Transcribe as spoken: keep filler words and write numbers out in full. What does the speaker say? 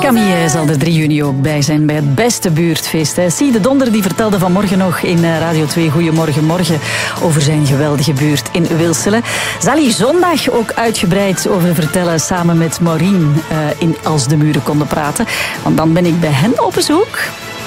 Camille zal er drie juni ook bij zijn bij het beste buurtfeest. Zie de Donder die vertelde vanmorgen nog in Radio twee Goedemorgen Morgen over zijn geweldige buurt in Wilselen. Zal hij zondag ook uitgebreid over vertellen samen met Maureen uh, in Als de Muren konden praten. Want dan ben ik bij hen op bezoek.